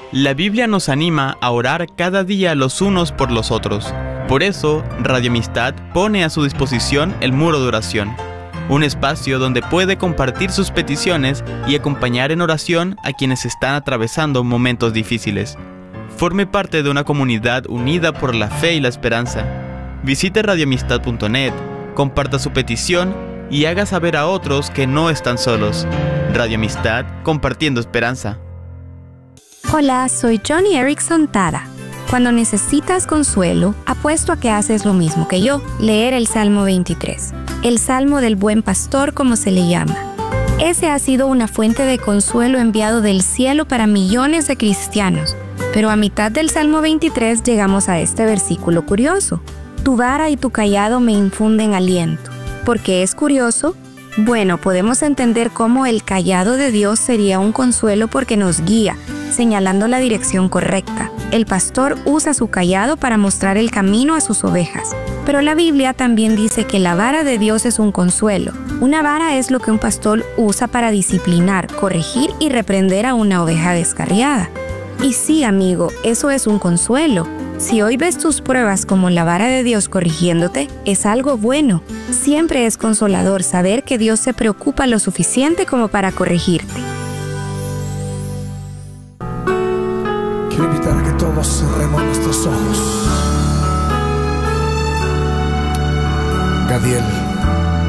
La Biblia nos anima a orar cada día los unos por los otros. Por eso, Radio Amistad pone a su disposición el muro de oración, un espacio donde puede compartir sus peticiones y acompañar en oración a quienes están atravesando momentos difíciles. Forme parte de una comunidad unida por la fe y la esperanza. Visite radioamistad.net, comparta su petición y haga saber a otros que no están solos. Radio Amistad, compartiendo esperanza. Hola, soy Johnny Erickson Tara. Cuando necesitas consuelo, apuesto a que haces lo mismo que yo, leer el Salmo 23, el Salmo del Buen Pastor como se le llama. Ese ha sido una fuente de consuelo enviado del cielo para millones de cristianos. Pero a mitad del Salmo 23 llegamos a este versículo curioso. Tu vara y tu cayado me infunden aliento. ¿Por qué es curioso? Bueno, podemos entender cómo el cayado de Dios sería un consuelo porque nos guía, señalando la dirección correcta. El pastor usa su cayado para mostrar el camino a sus ovejas. Pero la Biblia también dice que la vara de Dios es un consuelo. Una vara es lo que un pastor usa para disciplinar, corregir y reprender a una oveja descarriada. Y sí, amigo, eso es un consuelo. Si hoy ves tus pruebas como la vara de Dios corrigiéndote, es algo bueno. Siempre es consolador saber que Dios se preocupa lo suficiente como para corregirte. Quiero invitar a que todos cerremos nuestros ojos. Gadiel.